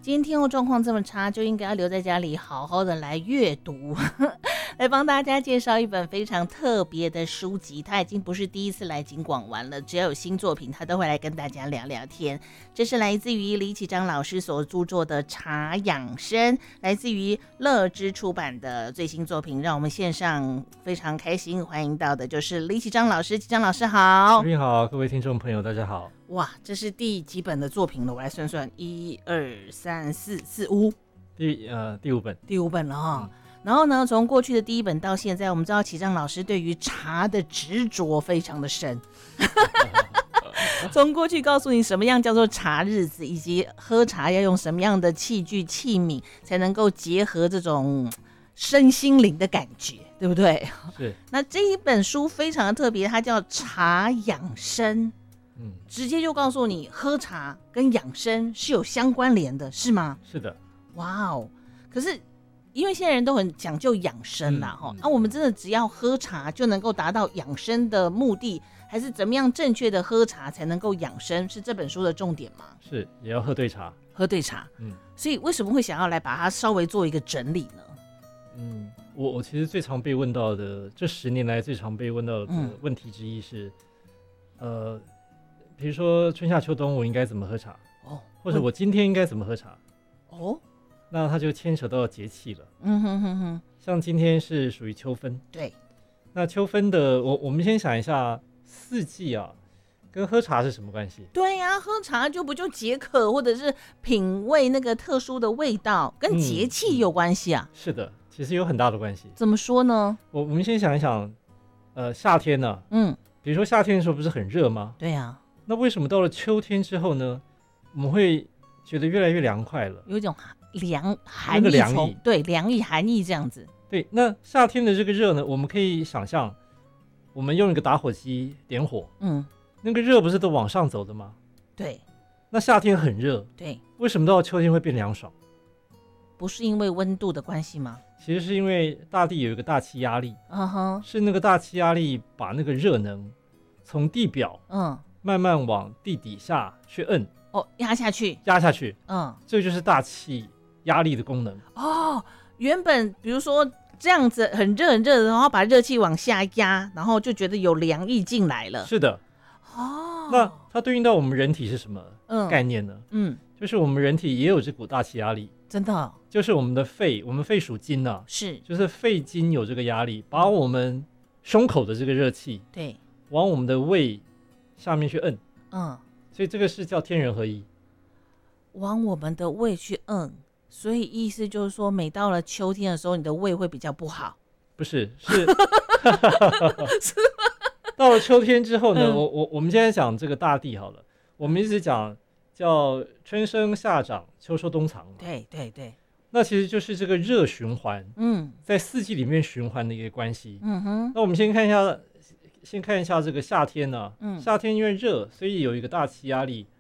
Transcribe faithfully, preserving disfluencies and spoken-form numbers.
今天天候状况这么差，就应该要留在家里好好的来阅读来帮大家介绍一本非常特别的书籍。他已经不是第一次来景广玩了，只要有新作品他都会来跟大家聊聊天。这是来自于李启章老师所著作的茶养生，来自于乐之出版的最新作品。让我们线上非常开心欢迎到的就是李启章老师。启章老师好。 你好，各位听众朋友大家好。 哇，这是第几本的作品了？我来算算，一二三四四五， 第呃第五本， 第五本了哈、嗯。然后呢，从过去的第一本到现在，我们知道启章老师对于茶的执着非常的深。从过去告诉你什么样叫做茶日子，以及喝茶要用什么样的器具器皿才能够结合这种身心灵的感觉，对不对？ 是。 那这一本书非常的特别，它叫茶养生。嗯，直接就告诉你喝茶跟养生是有相关联的，是吗？ 是的。 哇哦！可是因为现在人都很讲究养生啦，哈、嗯，那、嗯啊、我们真的只要喝茶就能够达到养生的目的，还是怎么样正确的喝茶才能够养生？是这本书的重点吗？ 是，也要喝对茶， 喝对茶。嗯，所以为什么会想要来把它稍微做一个整理呢？ 嗯，我我其实最常被问到的，这十年来最常被问到的问题之一是，嗯、呃。比如说春夏秋冬我应该怎么喝茶哦，或者我今天应该怎么喝茶哦，那它就牵扯到节气了。嗯哼哼哼，像今天是属于秋分， 对， 那秋分的我我们先想一下四季啊，跟喝茶是什么关系？ 对呀、啊，喝茶就不就解渴或者是品味那个特殊的味道，跟节气有关系啊、 嗯？是的，其实有很大的关系。 怎么说呢？ 我我们先想一想，呃，夏天呢、啊，嗯，比如说夏天的时候不是很热吗？ 对呀、啊。 那为什么到了秋天之后呢，我们会觉得越来越凉快了？ 有一种凉寒意， 凉意， 对，凉意寒意这样子。 对，那夏天的这个热呢，我们可以想象，我们用一个打火机点火，嗯，那个热不是都往上走的吗？ 对。 那夏天很热， 对， 为什么到了秋天会变凉爽？ 不是因为温度的关系吗？ 其实是因为大地有一个大气压力，嗯哼，是那个大气压力把那个热能从地表，嗯。慢慢往地底下去摁哦，压下去， 压下去，嗯，这就是大气压力的功能哦。原本比如说这样子很热很热，然后把热气往下压，然后就觉得有凉意进来了。 是的，哦。那它对应到我们人体是什么概念呢？嗯，就是我们人体也有这股大气压力， 真的、哦， 就是我们的肺，我们肺属金啊， 是， 就是肺经有这个压力，把我们胸口的这个热气， 对， 往我们的胃下面去摁，嗯，所以这个是叫天人合一， 往我们的胃去摁，所以意思就是说，每到了秋天的时候，你的胃会比较不好。 不是，是，是到了秋天之后呢，嗯、我我我们现在讲这个大地好了，我们一直讲叫春生夏长秋收冬藏嘛， 对对对， 那其实就是这个热循环，嗯，在四季里面循环的一个关系，嗯哼，那我们先看一下。先看一下这个夏天呢、啊，嗯，夏天因为热，所以有一个大气压力